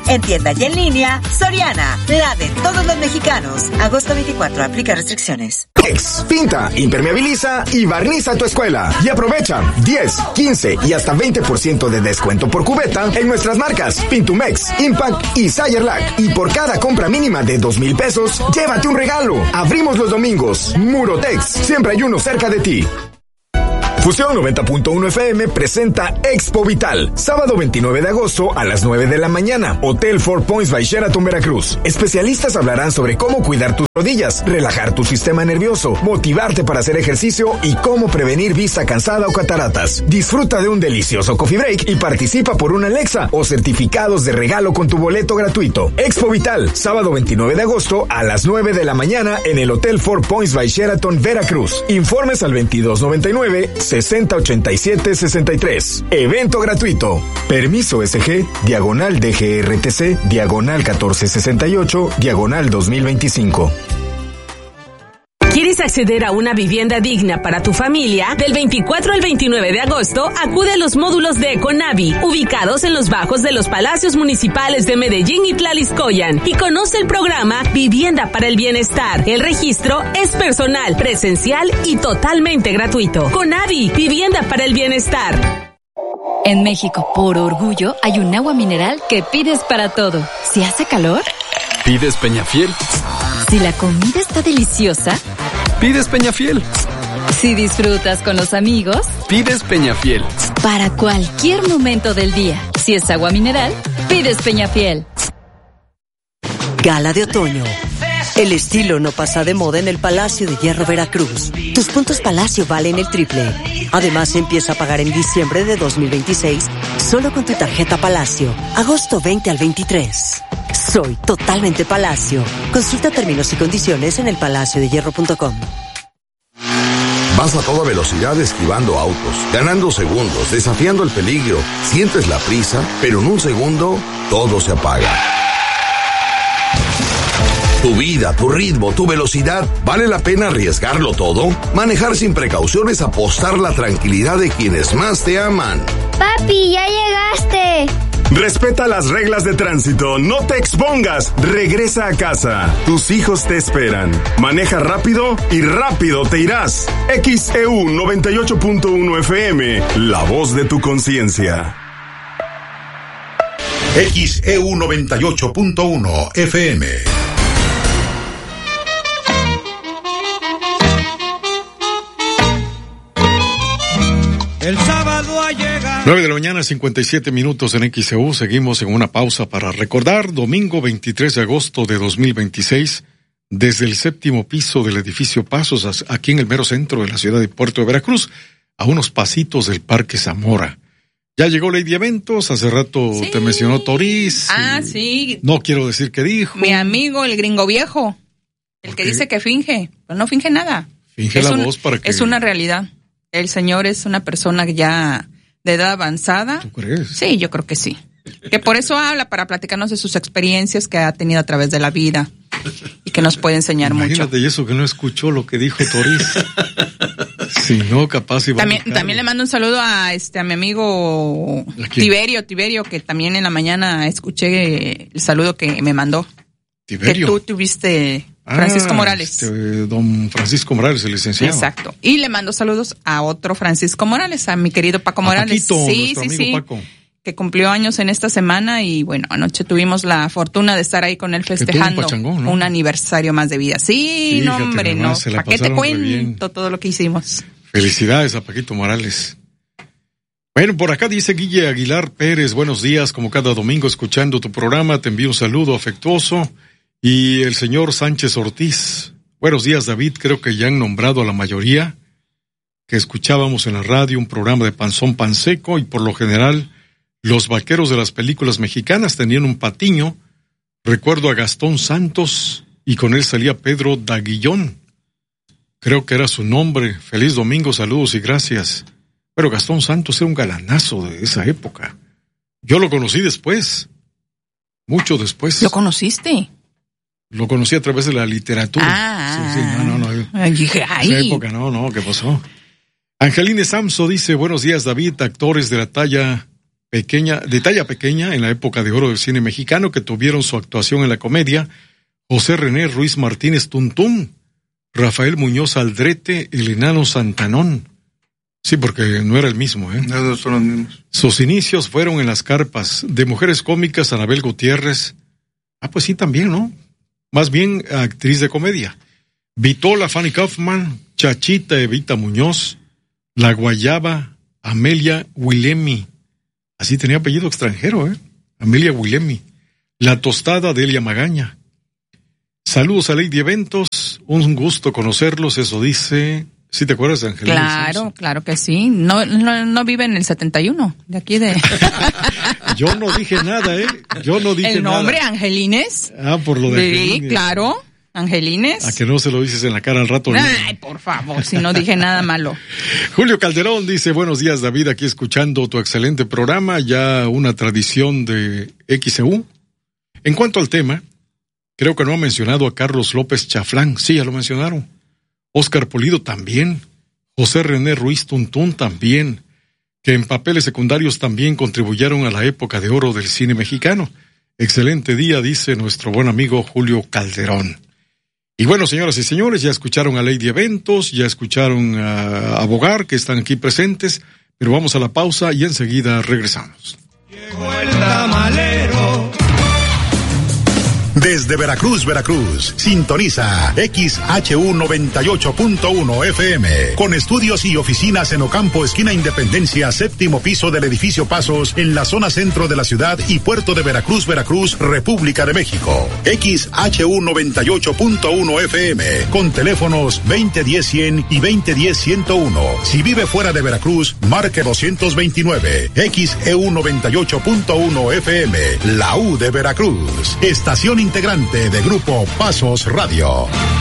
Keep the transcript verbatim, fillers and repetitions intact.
En tienda y en línea, Soriana, la de todos los mexicanos. Agosto veinticuatro, aplica restricciones. Ex, pinta, impermeabiliza y barniza tu escuela. Y aprovecha diez, quince y hasta veinte por ciento de descuento por cubeta en nuestras marcas Pintumex, Impact y Sayerlac. Y por cada compra mínima de dos mil pesos, llévate un regalo. Abrimos los domingos. Murotex, siempre hay uno cerca de ti. Fusión noventa punto uno F M presenta Expo Vital, sábado veintinueve de agosto a las nueve de la mañana, Hotel Four Points by Sheraton Veracruz. Especialistas hablarán sobre cómo cuidar tus rodillas, relajar tu sistema nervioso, motivarte para hacer ejercicio y cómo prevenir vista cansada o cataratas. Disfruta de un delicioso coffee break y participa por una Alexa o certificados de regalo con tu boleto gratuito. Expo Vital, sábado veintinueve de agosto a las nueve de la mañana en el Hotel Four Points by Sheraton Veracruz. Informes al veintidós noventa y nueve sesenta ochenta y siete sesenta y tres. Evento gratuito. Permiso S G, diagonal D G R T C, diagonal catorce sesenta y ocho, diagonal dos mil veinticinco. ¿Quieres acceder a una vivienda digna para tu familia? Del veinticuatro al veintinueve de agosto, acude a los módulos de Econavi, ubicados en los bajos de los palacios municipales de Medellín y Tlaliscoyan, y conoce el programa Vivienda para el Bienestar. El registro es personal, presencial y totalmente gratuito. Conavi, Vivienda para el Bienestar. En México, por orgullo, hay un agua mineral que pides para todo. Si hace calor, pides Peñafiel. Si la comida está deliciosa, pides Peñafiel. Si disfrutas con los amigos, pides Peñafiel. Para cualquier momento del día, si es agua mineral, pides Peñafiel. Gala de otoño. El estilo no pasa de moda en el Palacio de Hierro Veracruz. Tus puntos Palacio valen el triple. Además, empieza a pagar en diciembre de dos mil veintiséis solo con tu tarjeta Palacio. Agosto veinte al veintitrés. Soy totalmente Palacio. Consulta términos y condiciones en el palacio de hierro punto com. Vas a toda velocidad esquivando autos, ganando segundos, desafiando el peligro. Sientes la prisa, pero en un segundo todo se apaga. Tu vida, tu ritmo, tu velocidad, ¿vale la pena arriesgarlo todo? Manejar sin precauciones, apostar la tranquilidad de quienes más te aman. Papi, ya llegaste. Respeta las reglas de tránsito, no te expongas, regresa a casa. Tus hijos te esperan. Maneja rápido y rápido te irás. X E U noventa y ocho punto uno F M, la voz de tu conciencia. X E U noventa y ocho punto uno F M. El sábado ha llegado. nueve de la mañana, cincuenta y siete minutos en X E U. Seguimos en una pausa para recordar. Domingo veintitrés de agosto de dos mil veintiséis, desde el séptimo piso del edificio Pasos, aquí en el mero centro de la ciudad de Puerto de Veracruz, a unos pasitos del Parque Zamora. Ya llegó Lady Eventos, hace rato sí. Te mencionó Toriz. Ah, sí. No quiero decir qué dijo. Mi amigo, el gringo viejo, el que dice que finge, pero no finge nada. Finge es la un, voz para que... Es una realidad. El señor es una persona ya de edad avanzada. ¿Tú crees? Sí, yo creo que sí. Que por eso habla, para platicarnos de sus experiencias que ha tenido a través de la vida y que nos puede enseñar Imagínate mucho. Imagínate, y eso que no escuchó lo que dijo Toriz. Si no, capaz iba también, también le mando un saludo a este a mi amigo Tiberio, Tiberio, que también en la mañana escuché el saludo que me mandó. Tiberio. Que tú tuviste... Francisco ah, Morales. Este, don Francisco Morales, el licenciado. Exacto. Y le mando saludos a otro Francisco Morales, a mi querido Paco a Morales. Paquito, sí, sí, sí. Paco. Que cumplió años en esta semana y bueno, anoche tuvimos la fortuna de estar ahí con él festejando un, pachangón, ¿no? Un aniversario más de vida. Sí, no, hombre, no. ¿Para qué te cuento todo lo que hicimos? Felicidades a Paquito Morales. Bueno, por acá dice Guille Aguilar Pérez, buenos días, como cada domingo escuchando tu programa, te envío un saludo afectuoso. Y el señor Sánchez Ortiz, buenos días David, creo que ya han nombrado a la mayoría que escuchábamos en la radio un programa de Panzón Panseco y por lo general los vaqueros de las películas mexicanas tenían un patiño. Recuerdo a Gastón Santos y con él salía Pedro Daguillón. Creo que era su nombre. Feliz domingo, saludos y gracias. Pero Gastón Santos era un galanazo de esa época. Yo lo conocí después, mucho después. ¿Lo conociste? Lo conocí a través de la literatura. Ah, sí, sí, no, no, no. Ay, dije, ay. Esa época, no, no, ¿qué pasó? Angeline Samso dice, buenos días, David, actores de la talla pequeña, de talla pequeña en la época de oro del cine mexicano, que tuvieron su actuación en la comedia: José René Ruiz Martínez Tuntún, Rafael Muñoz Aldrete, el enano Santanón. Sí, porque no era el mismo, ¿eh? No, no son los mismos. Sus inicios fueron en las carpas. De mujeres cómicas, Anabel Gutiérrez. Ah, pues sí, también, ¿no? Más bien actriz de comedia. Vitola, Fanny Kaufman, Chachita, Evita Muñoz, La Guayaba, Amelia Wilemi. Así tenía apellido extranjero, ¿eh? Amelia Wilemi. La Tostada, Delia Magaña. Saludos a Lady Eventos, un gusto conocerlos, eso dice. ¿Sí te acuerdas de Angelina? Claro, claro que sí. No, no, no vive en el setenta y uno, de aquí de... Yo no dije nada, ¿eh? Yo no dije nada. ¿El nombre, nada. Angelines? Ah, por lo de Sí, Angelines. claro, Angelines. A que no se lo dices en la cara al rato. Ay, ¿no? Por favor, si no dije nada malo. Julio Calderón dice: buenos días, David, aquí escuchando tu excelente programa, ya una tradición de X E U. En cuanto al tema, creo que no ha mencionado a Carlos López Chaflán. Sí, ya lo mencionaron. Óscar Pulido también, José René Ruiz Tuntún también, que en papeles secundarios también contribuyeron a la época de oro del cine mexicano. Excelente día, dice nuestro buen amigo Julio Calderón. Y bueno, señoras y señores, ya escucharon a Lady Eventos, ya escucharon a Abogar, que están aquí presentes, pero vamos a la pausa y enseguida regresamos. Llegó el tamalero. Desde Veracruz, Veracruz, sintoniza X H U noventa y ocho punto uno F M, con estudios y oficinas en Ocampo, esquina Independencia, séptimo piso del edificio Pasos, en la zona centro de la ciudad y puerto de Veracruz, Veracruz, República de México. X H U noventa y ocho punto uno F M, con teléfonos veinte diez cien y veinte diez ciento uno. Si vive fuera de Veracruz, marque doscientos veintinueve. X E U noventa y ocho punto uno F M, la U de Veracruz, estación integrante de Grupo Pasos Radio.